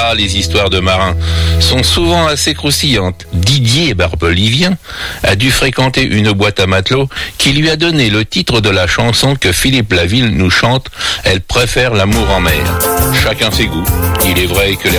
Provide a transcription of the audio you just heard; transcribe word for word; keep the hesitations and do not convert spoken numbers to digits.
Ah, les histoires de marins sont souvent assez croustillantes. Didier Barbelivien a dû fréquenter une boîte à matelots qui lui a donné le titre de la chanson que Philippe Laville nous chante. Elle préfère l'amour en mer. Chacun ses goûts. Il est vrai que les